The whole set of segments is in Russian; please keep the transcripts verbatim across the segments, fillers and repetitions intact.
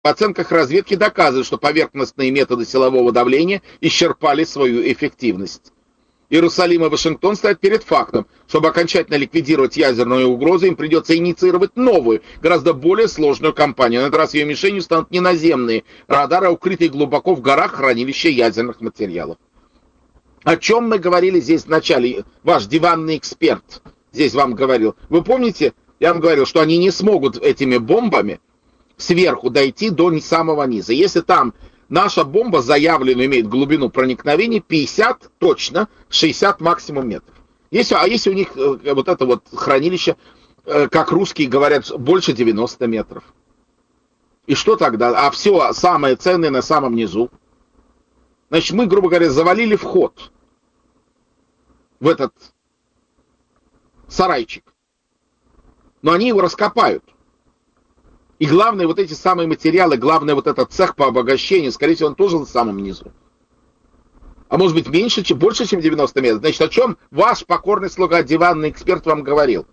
В оценках разведки доказывают, что поверхностные методы силового давления исчерпали свою эффективность. Иерусалим и Вашингтон стоят перед фактом. Чтобы окончательно ликвидировать ядерную угрозу, им придется инициировать новую, гораздо более сложную кампанию. На этот раз ее мишенью станут не наземные радары, а укрытые глубоко в горах хранилища ядерных материалов. О чем мы говорили здесь в начале? Ваш диванный эксперт здесь вам говорил. Вы помните, я вам говорил, что они не смогут этими бомбами сверху дойти до самого низа. Если там наша бомба заявлена имеет глубину проникновения пятьдесят точно, шестьдесят максимум метров. Если, а если у них э, вот это вот хранилище, э, как русские говорят, больше девяноста метров? И что тогда? А все самое ценное на самом низу. Значит, мы, грубо говоря, завалили вход в этот сарайчик. Но они его раскопают. И главное, вот эти самые материалы, главное, вот этот цех по обогащению, скорее всего, он тоже на самом низу. А может быть, меньше, чем, больше, чем девяносто метров. Значит, о чем ваш покорный слуга, диванный эксперт вам говорил?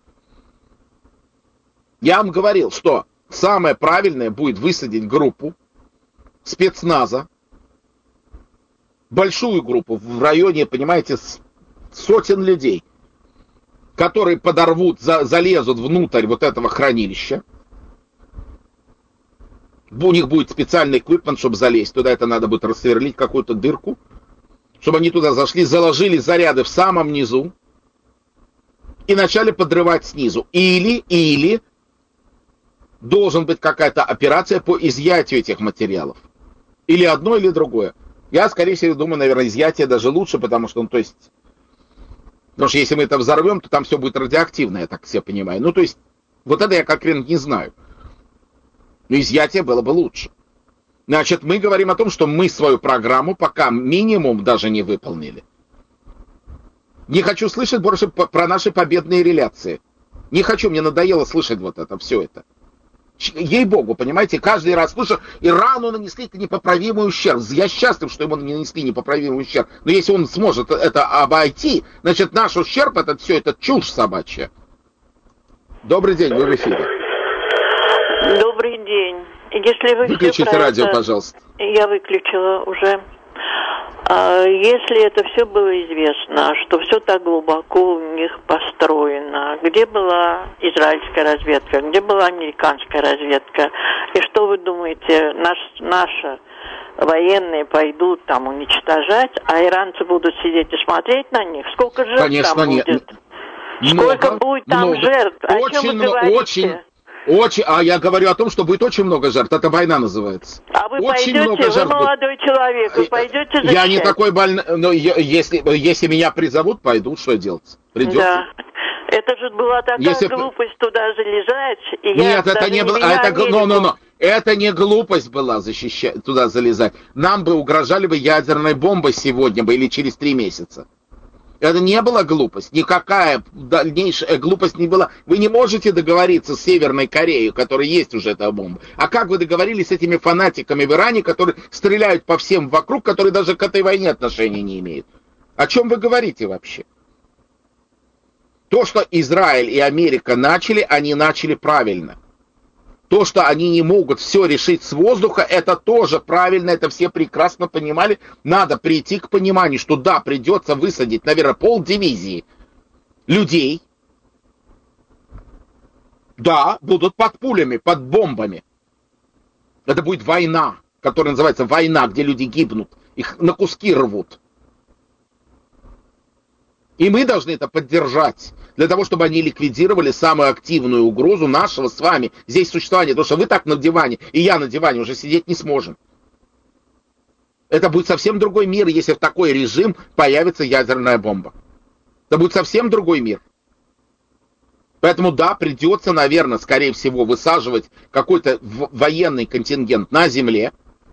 Я вам говорил, что самое правильное будет высадить группу спецназа, большую группу в районе, понимаете, сотен людей, которые подорвут, за, залезут внутрь вот этого хранилища. У них будет специальный эквипмент, чтобы залезть туда, это надо будет рассверлить какую-то дырку, чтобы они туда зашли, заложили заряды в самом низу и начали подрывать снизу. Или, или должен быть какая-то операция по изъятию этих материалов. Или одно, или другое. Я, скорее всего, думаю, наверное, изъятие даже лучше, потому что, ну, то есть, потому что если мы это взорвем, то там все будет радиоактивно, я так все понимаю. Ну, то есть, вот это я как раз не знаю. Но изъятие было бы лучше. Значит, мы говорим о том, что мы свою программу пока минимум даже не выполнили. Не хочу слышать больше про наши победные реляции. Не хочу, мне надоело слышать вот это, все это. Ей-богу, понимаете, каждый раз слышу, Ирану нанесли непоправимый ущерб. Я счастлив, что ему нанесли непоправимый ущерб. Но если он сможет это обойти, значит, наш ущерб, это все, это чушь собачья. Добрый день, вы в эфире. Добрый день. Если вы Выключите радио, это... пожалуйста. Я выключила уже. Если это все было известно, что все так глубоко у них построено, где была израильская разведка, где была американская разведка, и что вы думаете, наш, наши военные пойдут там уничтожать, а иранцы будут сидеть и смотреть на них? Сколько жертв Конечно, там нет. будет? Много, Сколько будет там много. жертв? О Очень, чем вы говорите? очень, очень, а я говорю о том, что будет очень много жертв. Это война называется. А вы очень пойдете, много вы жертв молодой будет. человек, вы пойдете защищать? Я не такой больной, но если, если меня призовут, пойду, что делать? Придется. Да. Это же была такая если... глупость туда залезать. И Нет, я это не было, это, но, но, но, это не глупость была защищать, туда залезать. Нам бы угрожали бы ядерной бомбой сегодня бы или через три месяца. Это не была глупость, никакая дальнейшая глупость не была. Вы не можете договориться с Северной Кореей, у которой есть уже эта бомба. А как вы договорились с этими фанатиками в Иране, которые стреляют по всем вокруг, которые даже к этой войне отношения не имеют? О чем вы говорите вообще? То, что Израиль и Америка начали, они начали правильно. То, что они не могут все решить с воздуха, это тоже правильно, это все прекрасно понимали. Надо прийти к пониманию, что да, придется высадить, наверное, полдивизии людей. Да, будут под пулями, под бомбами. Это будет война, которая называется война, где люди гибнут, их на куски рвут. И мы должны это поддержать, для того, чтобы они ликвидировали самую активную угрозу нашего с вами здесь существования. Потому что вы так на диване, и я на диване уже сидеть не сможем. Это будет совсем другой мир, если в такой режим появится ядерная бомба. Это будет совсем другой мир. Поэтому да, придется, наверное, скорее всего, высаживать какой-то военный контингент на земле.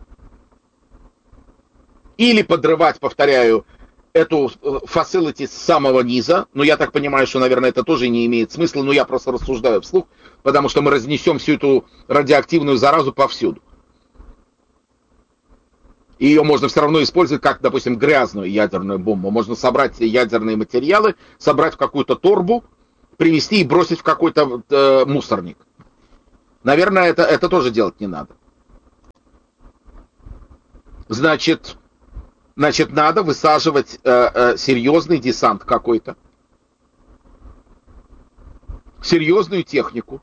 Или подрывать, повторяю, эту facility с самого низа, но я так понимаю, что, наверное, это тоже не имеет смысла, но я просто рассуждаю вслух, потому что мы разнесем всю эту радиоактивную заразу повсюду. И ее можно все равно использовать как, допустим, грязную ядерную бомбу. Можно собрать ядерные материалы, собрать в какую-то торбу, привезти и бросить в какой-то э, мусорник. Наверное, это, это тоже делать не надо. значит, значит надо высаживать э, э, серьезный десант какой-то, серьезную технику,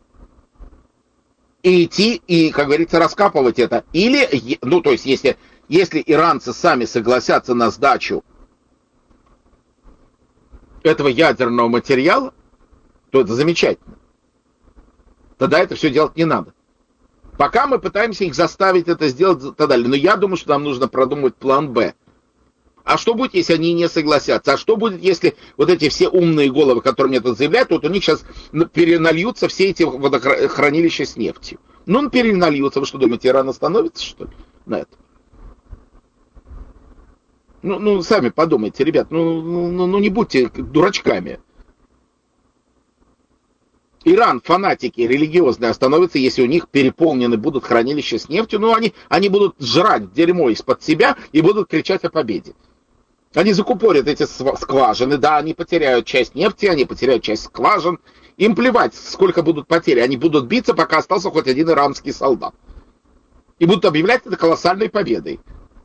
и идти, и, как говорится, раскапывать это. Или, ну, то есть, если, если иранцы сами согласятся на сдачу этого ядерного материала, то это замечательно. Тогда это все делать не надо. Пока мы пытаемся их заставить это сделать и так далее. Но я думаю, что нам нужно продумать план «Б». А что будет, если они не согласятся? А что будет, если вот эти все умные головы, которые мне тут заявляют, вот у них сейчас перенальются все эти водохранилища с нефтью? Ну, перенальются. Вы что думаете, Иран остановится, что ли, на это? Ну, ну сами подумайте, ребят, ну, ну, ну не будьте дурачками. Иран, фанатики религиозные, остановятся, если у них переполнены будут хранилища с нефтью. Ну, они, они будут жрать дерьмо из-под себя и будут кричать о победе. Они закупорят эти скважины, да, они потеряют часть нефти, они потеряют часть скважин. Им плевать, сколько будут потери. Они будут биться, пока остался хоть один иранский солдат. И будут объявлять это колоссальной победой.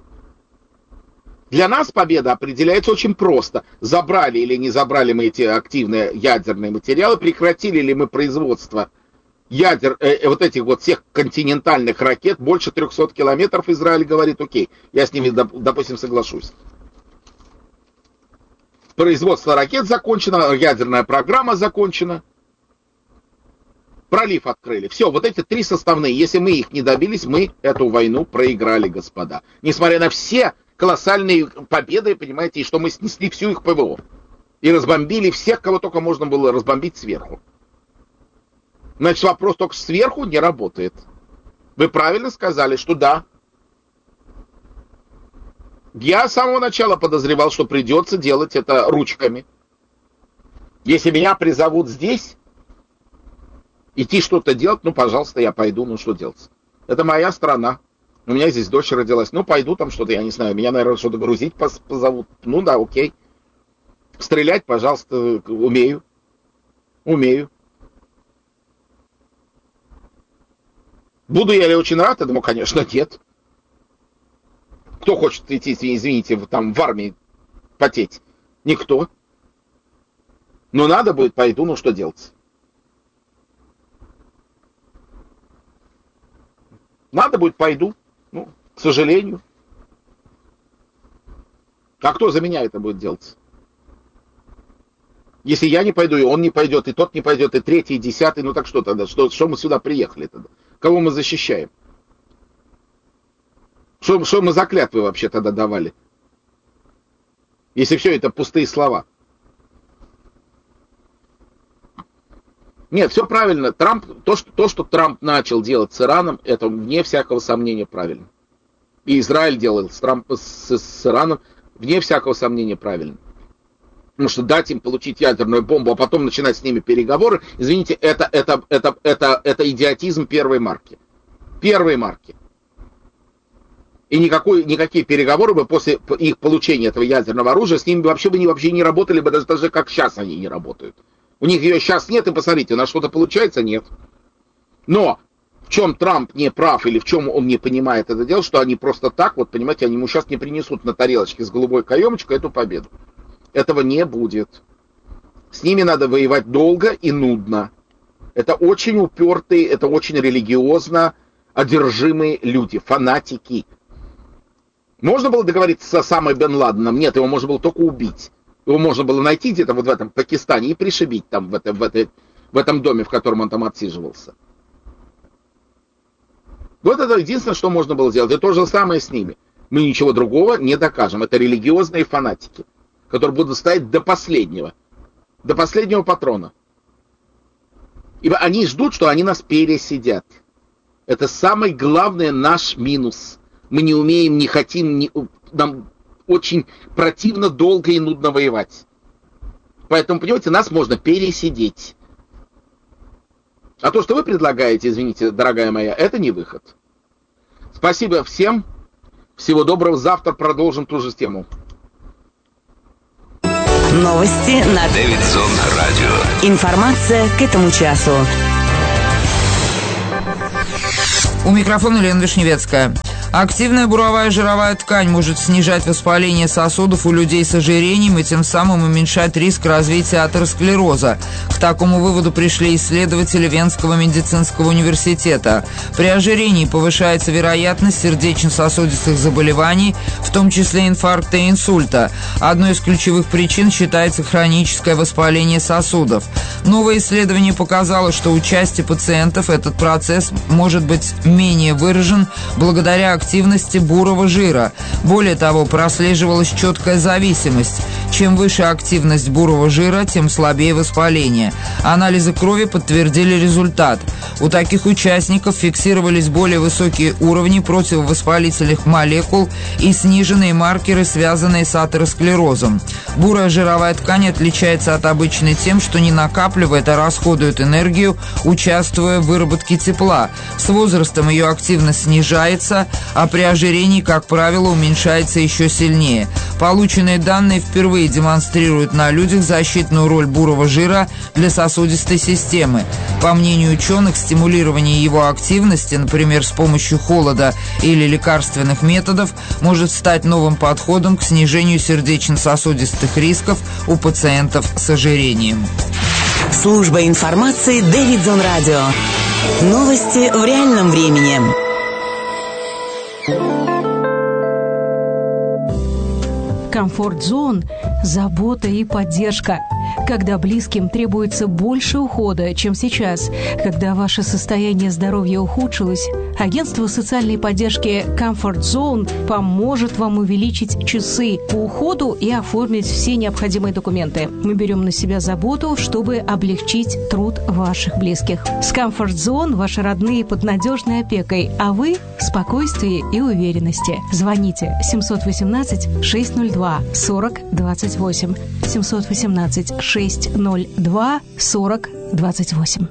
Для нас победа определяется очень просто. Забрали или не забрали мы эти активные ядерные материалы, прекратили ли мы производство ядер, э, вот этих вот всех континентальных ракет, больше трехсот километров. Израиль говорит, окей, я с ними, допустим, соглашусь. Производство ракет закончено, ядерная программа закончена. Пролив открыли. Все, вот эти три составные. Если мы их не добились, мы эту войну проиграли, господа. Несмотря на все колоссальные победы, понимаете, и что мы снесли всю их ПВО. И разбомбили всех, кого только можно было разбомбить сверху. Значит, вопрос только сверху не работает. Вы правильно сказали, что да. Я с самого начала подозревал, что придется делать это ручками. Если меня призовут здесь, идти что-то делать, ну, пожалуйста, я пойду, ну, что делать? Это моя страна. У меня здесь дочь родилась. Ну, пойду там что-то, я не знаю. Меня, наверное, что-то грузить позовут. Ну, да, окей. Стрелять, пожалуйста, умею. Умею. Буду я ли очень рад этому? Конечно, нет. Кто хочет идти, извините, там в армии потеть? Никто. Но надо будет, пойду, ну, что делать? Надо будет, пойду. Ну, к сожалению. А кто за меня это будет делать? Если я не пойду, и он не пойдет, и тот не пойдет, и третий, и десятый, ну так что тогда? Что, что мы сюда приехали тогда? Кого мы защищаем? Что, что мы за клятвы вообще тогда давали? Если все это пустые слова. Нет, все правильно. Трамп, то, что, то, что Трамп начал делать с Ираном, это вне всякого сомнения правильно. И Израиль делал с, Трамп, с, с Ираном вне всякого сомнения правильно. Потому что дать им получить ядерную бомбу, а потом начинать с ними переговоры, извините, это, это, это, это, это идиотизм первой марки. Первой марки. И никакой, никакие переговоры бы после их получения этого ядерного оружия с ними вообще бы не, вообще не работали бы, даже, даже как сейчас они не работают. У них ее сейчас нет, и посмотрите, у нас что-то получается, нет. Но в чем Трамп не прав, или в чем он не понимает это дело, что они просто так, вот понимаете, они ему сейчас не принесут на тарелочке с голубой каемочкой эту победу. Этого не будет. С ними надо воевать долго и нудно. Это очень упертые, это очень религиозно одержимые люди, фанатики. Можно было договориться с Осамой бен Ладеном? Нет, его можно было только убить. Его можно было найти где-то вот в этом Пакистане и пришибить там в, это, в, это, в этом доме, в котором он там отсиживался. Вот это единственное, что можно было сделать. И то же самое с ними. Мы ничего другого не докажем. Это религиозные фанатики, которые будут стоять до последнего. До последнего патрона. Ибо они ждут, что они нас пересидят. Это самый главный наш минус. Мы не умеем, не хотим, не, нам очень противно, долго и нудно воевать. Поэтому, понимаете, нас можно пересидеть. А то, что вы предлагаете, извините, дорогая моя, это не выход. Спасибо всем. Всего доброго. Завтра продолжим ту же тему. Новости на Дэвидсон радио. Информация к этому часу. У микрофона Лена Вишневецкая. Активная буровая жировая ткань может снижать воспаление сосудов у людей с ожирением и тем самым уменьшать риск развития атеросклероза. К такому выводу пришли исследователи Венского медицинского университета. При ожирении повышается вероятность сердечно-сосудистых заболеваний, в том числе инфаркта и инсульта. Одной из ключевых причин считается хроническое воспаление сосудов. Новое исследование показало, что у части пациентов этот процесс может быть менее выражен благодаря активности бурого жира. Более того, прослеживалась четкая зависимость. Чем выше активность бурого жира, тем слабее воспаление. Анализы крови подтвердили результат. У таких участников фиксировались более высокие уровни противовоспалительных молекул и сниженные маркеры, связанные с атеросклерозом. Бурая жировая ткань отличается от обычной тем, что не накапливает, а расходует энергию, участвуя в выработке тепла. С возрастом ее активность снижается, а при ожирении, как правило, уменьшается еще сильнее. Полученные данные впервые демонстрируют на людях защитную роль бурого жира для сосудистой системы. По мнению ученых, стимулирование его активности, например, с помощью холода или лекарственных методов, может стать новым подходом к снижению сердечно-сосудистых рисков у пациентов с ожирением. Служба информации Дэвидсон Радио. Новости в реальном времени. Комфорт-зон – забота и поддержка. Когда близким требуется больше ухода, чем сейчас, когда ваше состояние здоровья ухудшилось, агентство социальной поддержки Comfort Zone поможет вам увеличить часы по уходу и оформить все необходимые документы. Мы берем на себя заботу, чтобы облегчить труд ваших близких. С Comfort Zone ваши родные под надежной опекой, а вы в спокойствии и уверенности. Звоните семь один восемь шесть ноль два сорок двадцать восемь семь один восемь шесть ноль два сорок двадцать восемь.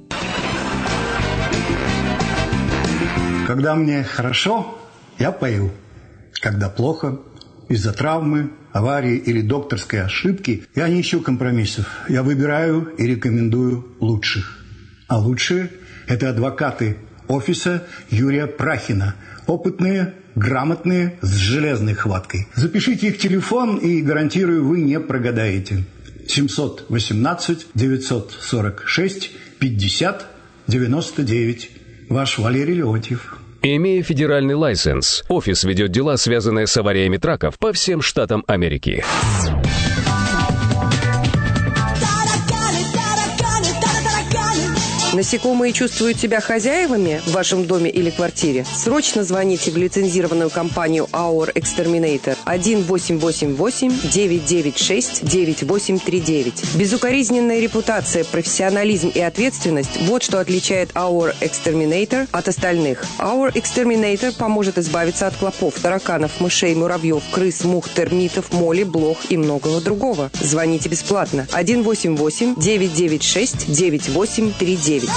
Когда мне хорошо, я пою. Когда плохо, из-за травмы, аварии или докторской ошибки, я не ищу компромиссов. Я выбираю и рекомендую лучших. А лучшие – это адвокаты офиса Юрия Прахина. Опытные, грамотные, с железной хваткой. Запишите их телефон, и, гарантирую, вы не прогадаете. семь один восемь девятьсот сорок шесть пятьдесят девяносто девять. Ваш Валерий Леонтьев. Имея федеральный лайсенс, офис ведет дела, связанные с авариями траков по всем штатам Америки. Насекомые чувствуют себя хозяевами в вашем доме или квартире? Срочно звоните в лицензированную компанию Our Exterminator один восемь восемь восемь девять девять шесть девять восемь три девять. Безукоризненная репутация, профессионализм и ответственность – вот что отличает Our Exterminator от остальных. Our Exterminator поможет избавиться от клопов, тараканов, мышей, муравьев, крыс, мух, термитов, моли, блох и многого другого. Звоните бесплатно один восемь восемь девять девять шесть девять восемь три девять.